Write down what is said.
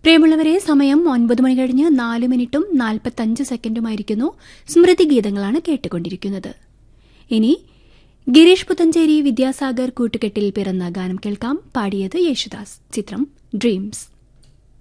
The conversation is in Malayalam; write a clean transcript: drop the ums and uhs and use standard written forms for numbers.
പ്രിയമുള്ളവരെ, സമയം 9 മണി കഴിഞ്ഞ് 4 മിനിറ്റും 45 സെക്കൻഡുമായിരിക്കുന്നു. സ്മൃതി ഗീതങ്ങളാണ് കേട്ടുകൊണ്ടിരിക്കുന്നത്. ഇനി ഗിരീഷ് പുത്തഞ്ചേരി, വിദ്യാസാഗർ കൂട്ടുകെട്ടിൽ പിറന്ന ഗാനം കേൾക്കാം. പാടിയത് യേശുദാസ്. ചിത്രം ഡ്രീംസ്.